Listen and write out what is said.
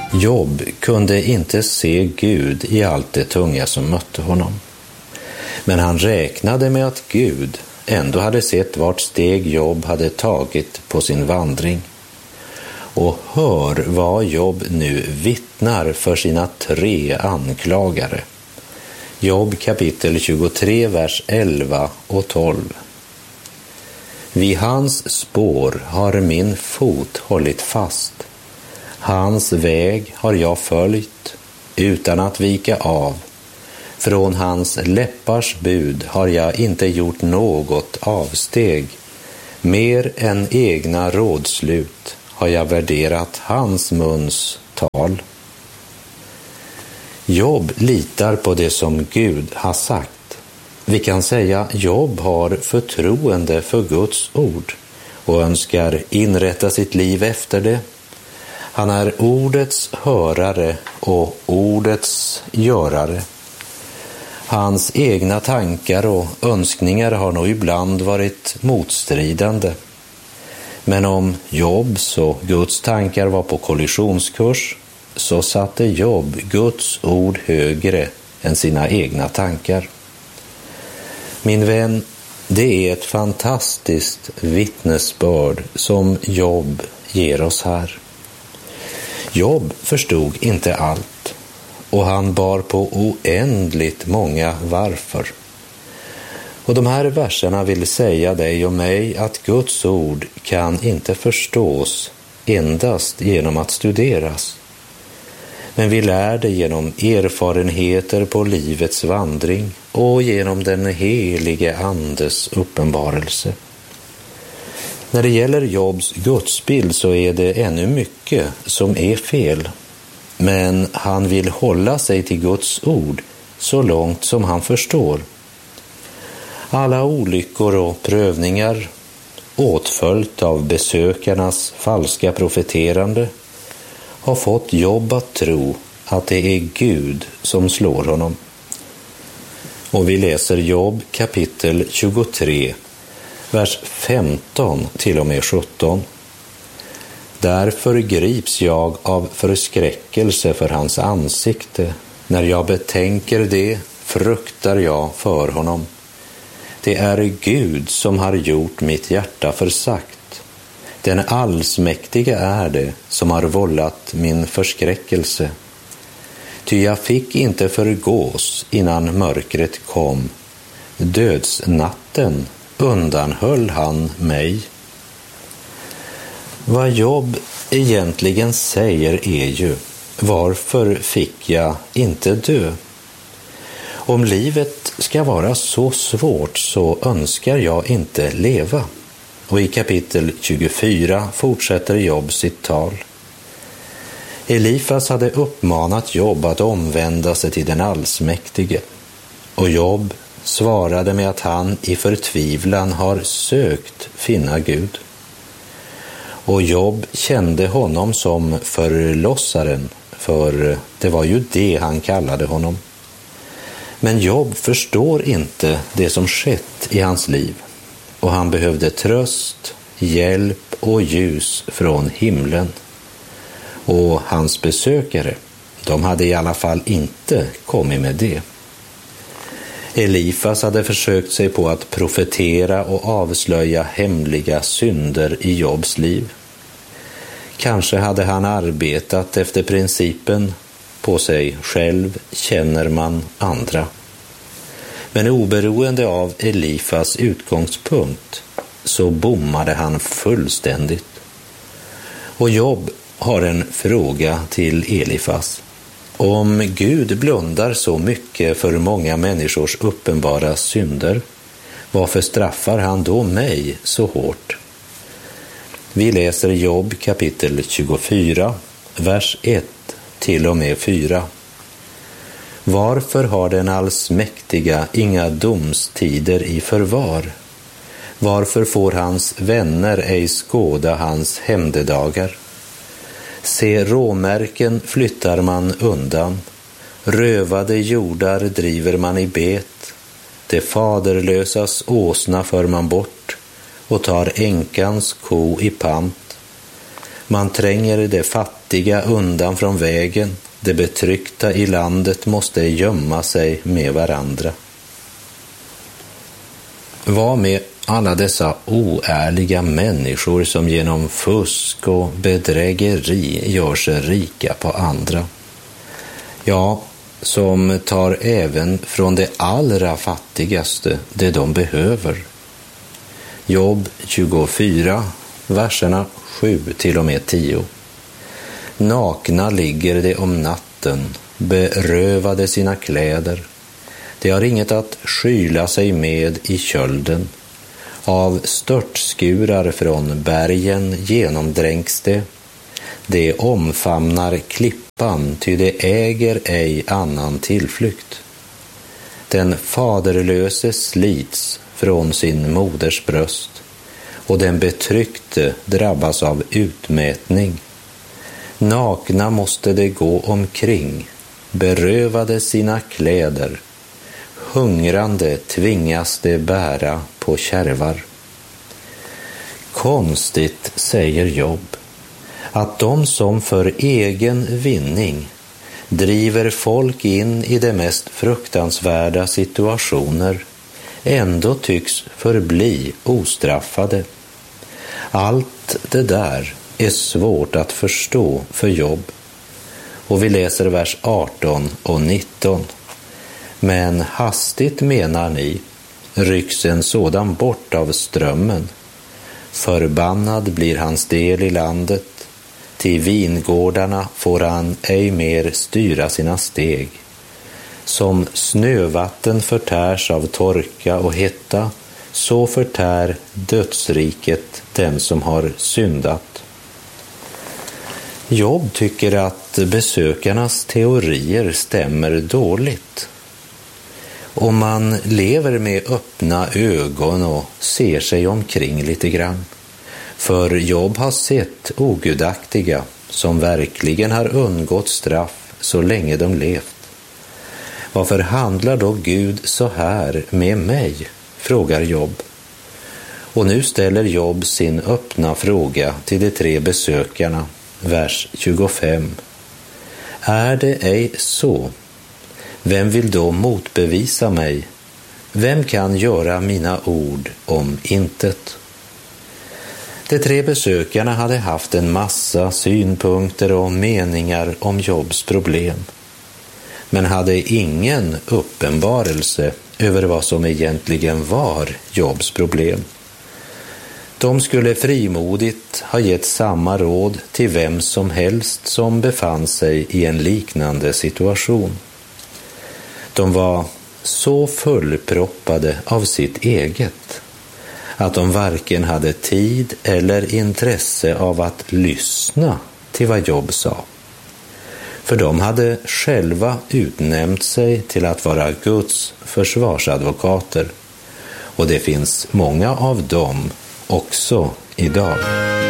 Job kunde inte se Gud i allt det tunga som mötte honom. Men han räknade med att Gud ändå hade sett vart steg Job hade tagit på sin vandring. Och hör vad Job nu vittnar för sina 3 anklagare. Job kapitel 23, vers 11 och 12. Vid hans spår har min fot hållit fast. Hans väg har jag följt utan att vika av. Från hans läppars bud har jag inte gjort något avsteg. Mer än egna rådslut har jag värderat hans muns tal. Job litar på det som Gud har sagt. Vi kan säga Job har förtroende för Guds ord och önskar inrätta sitt liv efter det. Han är ordets hörare och ordets görare. Hans egna tankar och önskningar har nog ibland varit motstridande. Men om Jobs och Guds tankar var på kollisionskurs så satte Job Guds ord högre än sina egna tankar. Min vän, det är ett fantastiskt vittnesbörd som Job ger oss här. Job förstod inte allt och han bar på oändligt många varför. Och de här verserna vill säga dig och mig att Guds ord kan inte förstås endast genom att studeras. Men vi lär det genom erfarenheter på livets vandring och genom den helige Andes uppenbarelse. När det gäller Jobs gudsbild så är det ännu mycket som är fel. Men han vill hålla sig till Guds ord så långt som han förstår. Alla olyckor och prövningar, åtföljt av besökarnas falska profeterande, har fått Job att tro att det är Gud som slår honom. Och vi läser Job kapitel 23, vers 15 till och med 17. Därför grips jag av förskräckelse för hans ansikte. När jag betänker det fruktar jag för honom. Det är Gud som har gjort mitt hjärta försagt. Den allsmäktiga är det som har vållat min förskräckelse. Ty jag fick inte förgås innan mörkret kom. Dödsnatten undanhöll han mig. Vad Job egentligen säger är ju: varför fick jag inte dö? Om livet ska vara så svårt så önskar jag inte leva. Och i kapitel 24 fortsätter Job sitt tal. Elifas hade uppmanat Job att omvända sig till den allsmäktige. Och Job svarade med att han i förtvivlan har sökt finna Gud. Och Job kände honom som förlossaren, för det var ju det han kallade honom. Men Job förstår inte det som skett i hans liv, och han behövde tröst, hjälp och ljus från himlen. Och hans besökare, de hade i alla fall inte kommit med det. Elifas hade försökt sig på att profetera och avslöja hemliga synder i Jobs liv. Kanske hade han arbetat efter principen på sig själv känner man andra. Men oberoende av Elifas utgångspunkt så bommade han fullständigt. Och Job har en fråga till Elifas. Om Gud blundar så mycket för många människors uppenbara synder, varför straffar han då mig så hårt? Vi läser Job kapitel 24, vers 1 till och med 4. Varför har den allsmäktiga inga domstider i förvar? Varför får hans vänner ej skåda hans hämndedagar? Se, råmärken flyttar man undan, rövade jordar driver man i bet, det faderlösas åsna för man bort och tar änkans ko i pant. Man tränger de fattiga undan från vägen. De betryckta i landet måste gömma sig med varandra. Vad med alla dessa oärliga människor som genom fusk och bedrägeri gör sig rika på andra? Ja, som tar även från det allra fattigaste det de behöver. Jobb 24, verserna 7 till och med 10. Nakna ligger de om natten, berövade sina kläder. De har inget att skyla sig med i kölden. Av störtskurar från bergen genomdränks det. De omfamnar klippan, ty de äger ej annan tillflykt. Den faderlöse slits från sin moders bröst, och den betryckte drabbas av utmätning. Nakna måste de gå omkring, berövade sina kläder. Hungrande tvingas de bära på kärvar. Konstigt, säger Jobb, att de som för egen vinning driver folk in i de mest fruktansvärda situationer ändå tycks förbli ostraffade. Allt det där är svårt att förstå för Jobb. Och vi läser vers 18 och 19. Men hastigt, menar ni, rycks en sådan bort av strömmen. Förbannad blir hans del i landet. Till vingårdarna får han ej mer styra sina steg. Som snövatten förtärs av torka och hetta, så förtär dödsriket den som har syndat. Jobb tycker att besökarnas teorier stämmer dåligt. Om man lever med öppna ögon och ser sig omkring lite grann. För Jobb har sett ogudaktiga som verkligen har undgått straff så länge de levt. Varför handlar då Gud så här med mig? Frågar Jobb. Och nu ställer Jobb sin öppna fråga till de 3 besökarna, vers 25. Är det ej så? Vem vill då motbevisa mig? Vem kan göra mina ord om intet? De 3 besökarna hade haft en massa synpunkter och meningar om Jobbs problem, men hade ingen uppenbarelse över vad som egentligen var Jobbs problem. De skulle frimodigt ha gett samma råd till vem som helst som befann sig i en liknande situation. De var så fullproppade av sitt eget att de varken hade tid eller intresse av att lyssna till vad Jobb sa. För de hade själva utnämnt sig till att vara Guds försvarsadvokater, och det finns många av dem också idag.